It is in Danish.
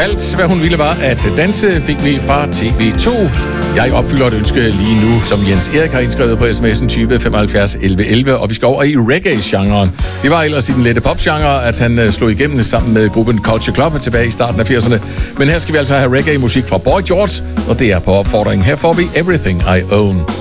Alt, hvad hun ville, var at danse, fik vi fra TV2. Jeg opfylder et ønske lige nu, som Jens Erik har indskrevet på sms'en 20 75 11 11, og vi skal over i reggae-genren. Det var ellers i den lette pop-genre, at han slog igennem sammen med gruppen Culture Club tilbage i starten af 80'erne. Men her skal vi altså have reggae-musik fra Boy George, og det er på opfordring. Her får vi Everything I Own.